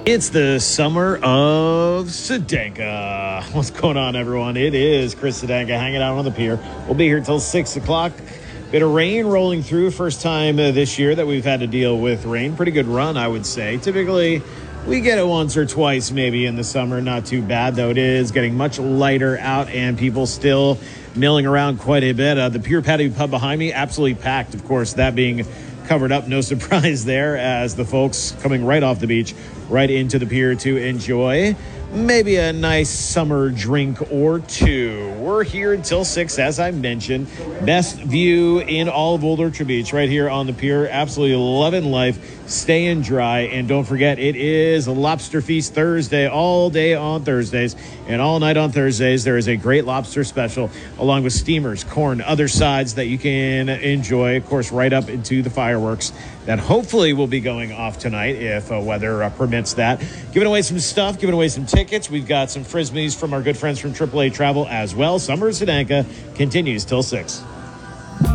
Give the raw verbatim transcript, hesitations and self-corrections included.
It's the summer of Sedanka. What's going on, everyone? It is Chris Sedanka hanging out on the pier. We'll be here till six o'clock. Bit of rain rolling through. First time uh, this year that we've had to deal with rain. Pretty good run, I would say. Typically, we get it once or twice maybe in the summer. Not too bad, though. It is getting much lighter out and people still milling around quite a bit. Uh, the Pier Patio Pub behind me, absolutely packed. Of course, that being covered up, no surprise there, as the folks coming right off the beach right into the pier to enjoy maybe a nice summer drink or two. We're here until six, as I mentioned. Best view in all of Old Orchard Beach right here on the pier. Absolutely loving life, staying dry. And don't forget, it is Lobster Feast Thursday, all day on Thursdays and all night on Thursdays. There is a great lobster special along with steamers, corn, other sides that you can enjoy, of course, right up into the fireworks that hopefully will be going off tonight if uh, weather uh, permits that. Giving away some stuff, giving away some tickets. We've got some Frisbees from our good friends from triple A Travel as well. Summer of Sedanka continues till six.